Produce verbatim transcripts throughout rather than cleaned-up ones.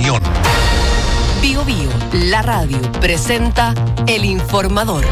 opinión. Bio Bio, la radio, presenta El Informador.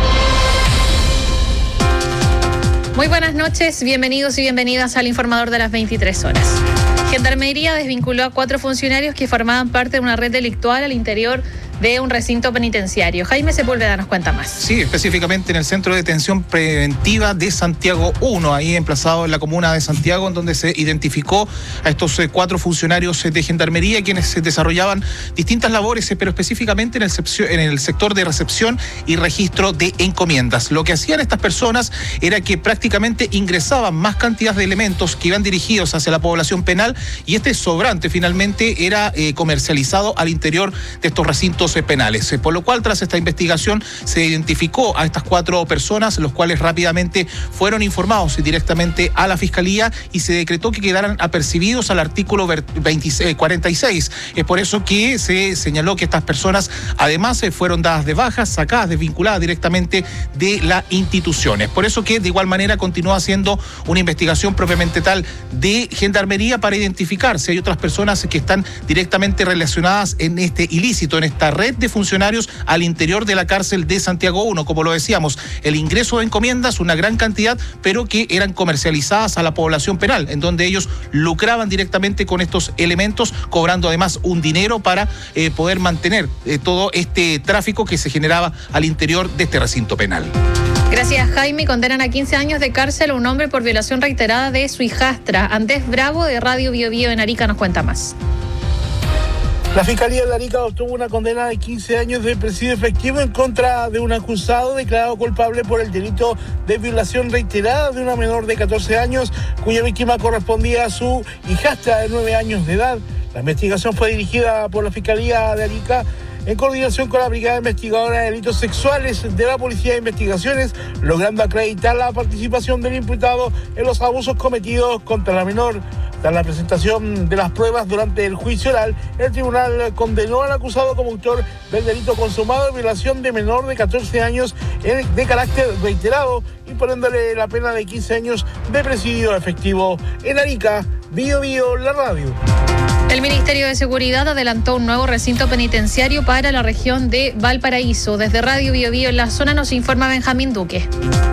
Muy buenas noches, bienvenidos y bienvenidas al Informador de las veintitrés horas. Gendarmería desvinculó a cuatro funcionarios que formaban parte de una red delictual al interior de un recinto penitenciario. Jaime Sepúlveda nos cuenta más. Sí, específicamente en el Centro de Detención Preventiva de Santiago uno, ahí emplazado en la comuna de Santiago, en donde se identificó a estos eh, cuatro funcionarios de Gendarmería, quienes eh, desarrollaban distintas labores, eh, pero específicamente en el, en el sector de recepción y registro de encomiendas. Lo que hacían estas personas era que prácticamente ingresaban más cantidad de elementos que iban dirigidos hacia la población penal, y este sobrante finalmente era eh, comercializado al interior de estos recintos penales, por lo cual tras esta investigación se identificó a estas cuatro personas, los cuales rápidamente fueron informados directamente a la Fiscalía y se decretó que quedaran apercibidos al artículo cuarenta y seis. Es por eso que se señaló que estas personas además fueron dadas de baja, sacadas, desvinculadas directamente de la institución. Es por eso que de igual manera continúa haciendo una investigación propiamente tal de Gendarmería para identificar si hay otras personas que están directamente relacionadas en este ilícito, en esta red de funcionarios al interior de la cárcel de Santiago uno. Como lo decíamos, el ingreso de encomiendas, una gran cantidad, pero que eran comercializadas a la población penal, en donde ellos lucraban directamente con estos elementos, cobrando además un dinero para eh, poder mantener eh, todo este tráfico que se generaba al interior de este recinto penal. Gracias, Jaime. Condenan a quince años de cárcel a un hombre por violación reiterada de su hijastra. Andrés Bravo, de Radio Bio Bio en Arica, nos cuenta más. La Fiscalía de Arica obtuvo una condena de quince años de presidio efectivo en contra de un acusado declarado culpable por el delito de violación reiterada de una menor de catorce años, cuya víctima correspondía a su hijastra de nueve años de edad. La investigación fue dirigida por la Fiscalía de Arica en coordinación con la Brigada Investigadora de Delitos Sexuales de la Policía de Investigaciones, logrando acreditar la participación del imputado en los abusos cometidos contra la menor. Tras la presentación de las pruebas durante el juicio oral, el tribunal condenó al acusado como autor del delito consumado de violación de menor de catorce años de carácter reiterado, imponiéndole la pena de quince años de presidio efectivo. En Arica, Bio Bio, la radio. El Ministerio de Seguridad adelantó un nuevo recinto penitenciario para la región de Valparaíso. Desde Radio Bio Bio en la zona nos informa Benjamín Duque.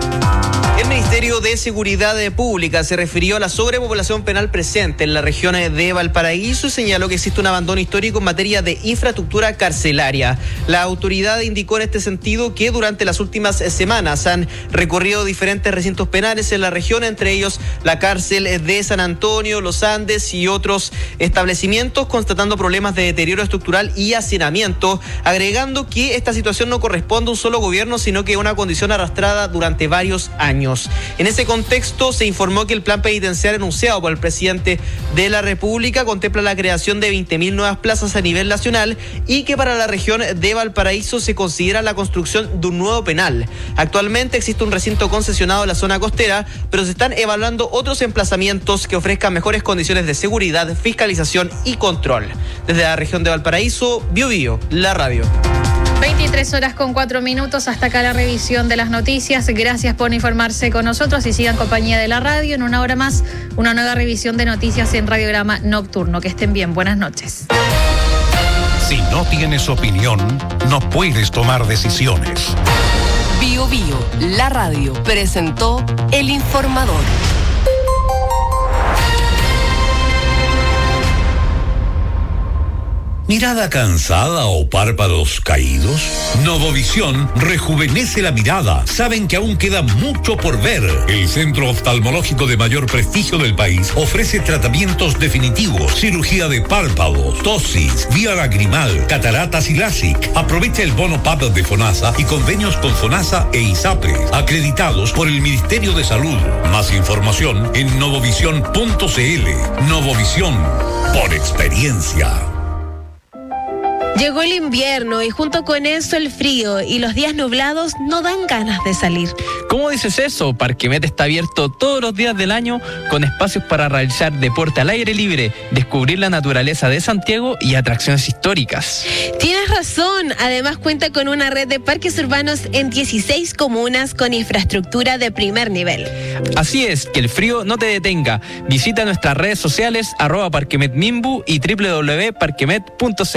El Ministerio de Seguridad Pública se refirió a la sobrepoblación penal presente en la región de Valparaíso y señaló que existe un abandono histórico en materia de infraestructura carcelaria. La autoridad indicó en este sentido que durante las últimas semanas han recorrido diferentes recintos penales en la región, entre ellos la cárcel de San Antonio, Los Andes y otros establecimientos, constatando problemas de deterioro estructural y hacinamiento, agregando que esta situación no corresponde a un solo gobierno, sino que a una condición arrastrada durante varios años. En ese contexto, se informó que el plan penitenciario anunciado por el presidente de la República contempla la creación de veinte mil nuevas plazas a nivel nacional y que para la región de Valparaíso se considera la construcción de un nuevo penal. Actualmente existe un recinto concesionado en la zona costera, pero se están evaluando otros emplazamientos que ofrezcan mejores condiciones de seguridad, fiscalización y control. Desde la región de Valparaíso, Bio Bio, la radio. veintitrés horas con cuatro minutos, hasta acá la revisión de las noticias. Gracias por informarse con nosotros y sigan compañía de la radio. En una hora más, una nueva revisión de noticias en Radiograma Nocturno. Que estén bien, buenas noches. Si no tienes opinión, no puedes tomar decisiones. Bio Bio, la radio, presentó El Informador. ¿Mirada cansada o párpados caídos? Novovisión rejuvenece la mirada. Saben que aún queda mucho por ver. El centro oftalmológico de mayor prestigio del país ofrece tratamientos definitivos, cirugía de párpados, tosis, vía lagrimal, cataratas y LASIK. Aprovecha el bono P A D de FONASA y convenios con FONASA e ISAPRE, acreditados por el Ministerio de Salud. Más información en novovisión punto cl. Novovisión, por experiencia. Llegó el invierno y junto con eso el frío y los días nublados no dan ganas de salir. ¿Cómo dices eso? Parquemet está abierto todos los días del año con espacios para realizar deporte al aire libre, descubrir la naturaleza de Santiago y atracciones históricas. Tienes razón, además cuenta con una red de parques urbanos en dieciséis comunas con infraestructura de primer nivel. Así es, que el frío no te detenga. Visita nuestras redes sociales arroba parquemetmimbu y doble u doble u doble u punto parquemet punto c l.